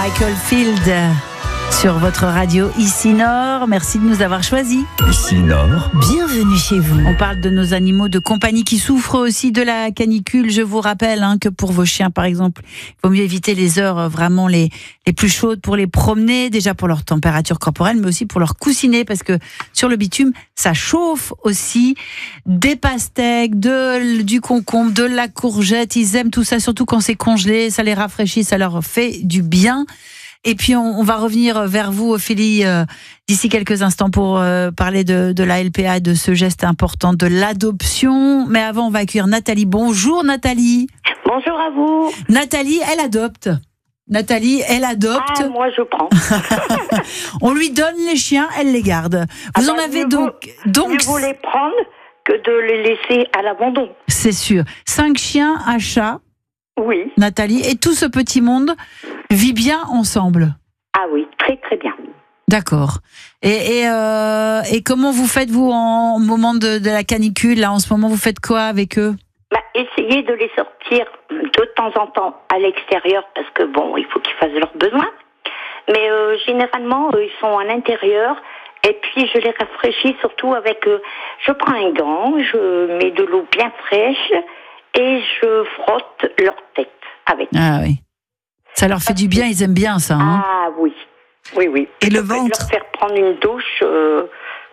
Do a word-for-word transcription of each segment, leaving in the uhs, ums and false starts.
Michael Field sur votre radio Ici Nord. Merci de nous avoir choisis. Ici Nord. Bienvenue chez vous. On parle de nos animaux de compagnie qui souffrent aussi de la canicule. Je vous rappelle hein, que pour vos chiens, par exemple, il vaut mieux éviter les heures vraiment les, les plus chaudes pour les promener, déjà pour leur température corporelle, mais aussi pour leur coussiner, parce que sur le bitume, ça chauffe aussi. Des pastèques, de, du concombre, de la courgette, ils aiment tout ça, surtout quand c'est congelé, ça les rafraîchit, ça leur fait du bien. Et puis on, on va revenir vers vous, Ophélie, euh, d'ici quelques instants pour euh, parler de, de la L P A et de ce geste important de l'adoption. Mais avant, on va accueillir Nathalie. Bonjour Nathalie. Bonjour à vous. Nathalie, elle adopte. Nathalie, elle adopte. Ah, moi je prends. On lui donne les chiens, elle les garde. Vous ah en bah, avez mieux donc... Vaut, donc mieux vaut les prendre que de les laisser à l'abandon. C'est sûr. Cinq chiens, un chat. Oui. Nathalie, et tout ce petit monde vit bien ensemble. Ah oui, très très bien. D'accord. Et, et, euh, et comment vous faites, vous, en moment de, de la canicule, là, en ce moment, vous faites quoi avec eux ? Bah, essayez de les sortir de temps en temps à l'extérieur, parce que bon, il faut qu'ils fassent leurs besoins. Mais euh, généralement, euh, ils sont à l'intérieur, et puis je les rafraîchis surtout avec... Euh, je prends un gant, je mets de l'eau bien fraîche, et je frotte leur tête avec. Ah oui. Ça leur fait du bien, ils aiment bien ça. Hein ah oui, oui, oui. Et le je peux ventre leur faire prendre une douche. Euh...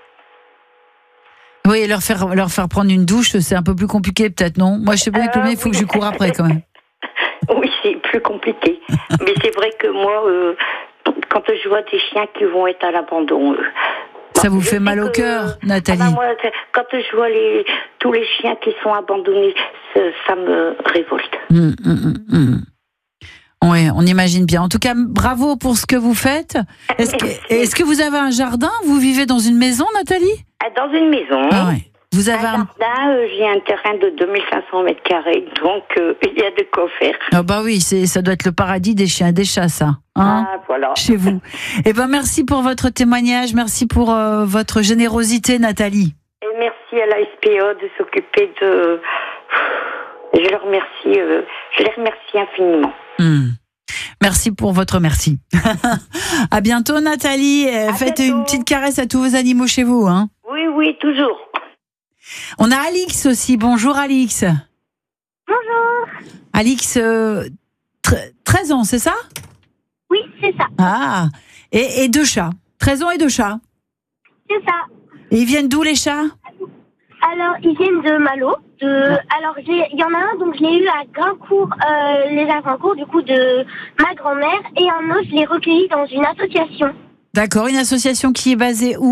Oui, leur faire, leur faire prendre une douche, c'est un peu plus compliqué peut-être, non ? Moi, je sais bien que euh, il faut oui. que je cours après quand même. Oui, c'est plus compliqué. Mais c'est vrai que moi, euh, quand je vois des chiens qui vont être à l'abandon... Euh, ça bon, vous fait mal au cœur, Nathalie ? Ah bah moi, quand je vois les, tous les chiens qui sont abandonnés, ça, ça me révolte. Mmh, mmh, mmh. Oui, on imagine bien. En tout cas, bravo pour ce que vous faites. Est-ce que, est-ce que vous avez un jardin ? Vous vivez dans une maison, Nathalie ? Dans une maison. Ah ouais. Vous avez un... un jardin, euh, j'ai un terrain de deux mille cinq cents mètres carrés, donc euh, il y a de quoi faire. Ah bah oui, c'est, ça doit être le paradis des chiens et des chats, ça. Hein, ah, voilà. chez vous. Eh ben, merci pour votre témoignage, merci pour euh, votre générosité, Nathalie. Et merci à la S P A de s'occuper de... Je les remercie, euh, je les remercie infiniment. Mmh. Merci pour votre merci. À bientôt, Nathalie. À Faites bientôt. Une petite caresse à tous vos animaux chez vous. Hein. Oui, oui, toujours. On a Alix aussi. Bonjour, Alix. Bonjour. Alix, euh, treize ans, c'est ça ? Oui, c'est ça. Ah, et, et deux chats. treize ans et deux chats. C'est ça. Et ils viennent d'où, les chats ? Alors, ils viennent de Malo. De... Alors, il y en a un, donc je l'ai eu à Grincourt, euh, les à Grincourt, du coup, de ma grand-mère. Et un autre, je l'ai recueilli dans une association. D'accord, une association qui est basée où ?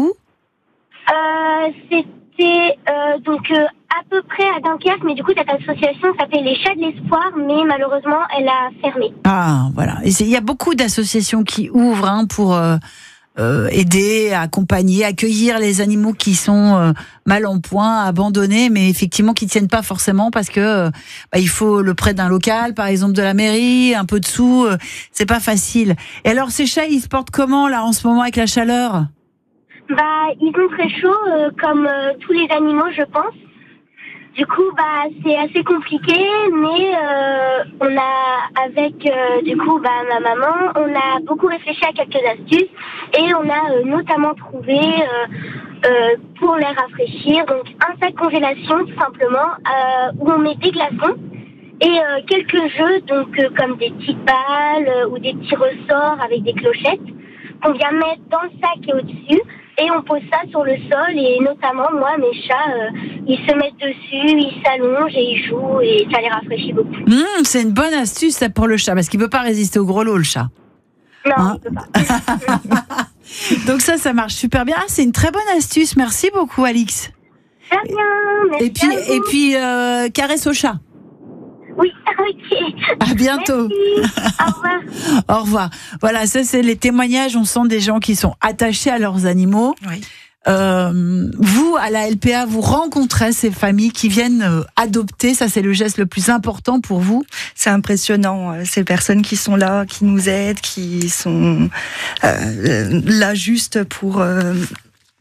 euh, C'était euh, donc euh, à peu près à Dunkerque, mais du coup, cette association s'appelle les Chats de l'Espoir, mais malheureusement, elle a fermé. Ah, voilà. Et il y a beaucoup d'associations qui ouvrent hein, pour... Euh... Euh, aider, accompagner, accueillir les animaux qui sont euh, mal en point, abandonnés, mais effectivement qui tiennent pas forcément parce que euh, bah, il faut le prêt d'un local, par exemple de la mairie, un peu de sous, euh, c'est pas facile. Et alors ces chats, ils se portent comment là en ce moment avec la chaleur ? Bah, ils sont très chauds, euh, comme euh, tous les animaux, je pense. Du coup, bah, c'est assez compliqué, mais euh, on a, avec euh, du coup, bah, ma maman, on a beaucoup réfléchi à quelques astuces et on a euh, notamment trouvé euh, euh, pour les rafraîchir, donc un sac congélation tout simplement, euh, où on met des glaçons et euh, quelques jeux, donc euh, comme des petites balles euh, ou des petits ressorts avec des clochettes qu'on vient mettre dans le sac et au-dessus. Et on pose ça sur le sol et notamment, moi, mes chats, euh, ils se mettent dessus, ils s'allongent et ils jouent et ça les rafraîchit beaucoup. Mmh, c'est une bonne astuce ça pour le chat parce qu'il ne peut pas résister au gros lot, le chat. Non, hein il ne peut pas. Donc ça, ça marche super bien. Ah, c'est une très bonne astuce. Merci beaucoup, Alix. Très bien, merci Et puis, à vous. et puis euh, caresse au chat. Oui, ok. À bientôt. Merci. Au revoir. Au revoir. Voilà, ça c'est les témoignages. On sent des gens qui sont attachés à leurs animaux. Oui. Euh, vous, à la L P A, vous rencontrez ces familles qui viennent euh, adopter. Ça, c'est le geste le plus important pour vous. C'est impressionnant, euh, ces personnes qui sont là, qui nous aident, qui sont euh, là juste pour... Euh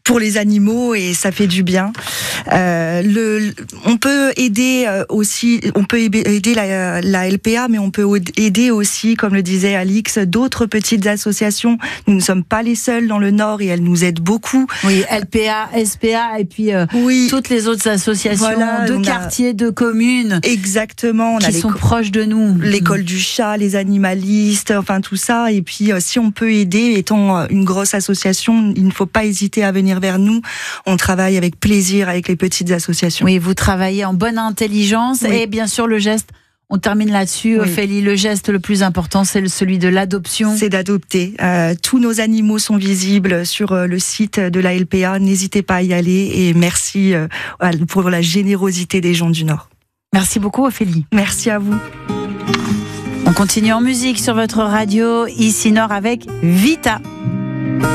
pour les animaux et ça fait du bien. Euh, le, on peut aider aussi, on peut aider la, la L P A, mais on peut aider aussi, comme le disait Alix, d'autres petites associations. Nous ne sommes pas les seuls dans le Nord et elles nous aident beaucoup. Oui, L P A, S P A et puis euh, oui. toutes les autres associations voilà, de quartiers, a... de communes. Exactement. On qui a sont proches de nous. L'école du chat, les animalistes, enfin tout ça. Et puis euh, si on peut aider, étant une grosse association, il ne faut pas hésiter à venir vers nous. On travaille avec plaisir avec les petites associations. Oui, vous travaillez en bonne intelligence oui. et bien sûr le geste, on termine là-dessus, oui. Ophélie, le geste le plus important, c'est celui de l'adoption. C'est d'adopter. Euh, tous nos animaux sont visibles sur euh, le site de la L P A, n'hésitez pas à y aller et merci euh, pour la générosité des gens du Nord. Merci beaucoup Ophélie. Merci à vous. On continue en musique sur votre radio, ici Nord avec Vita.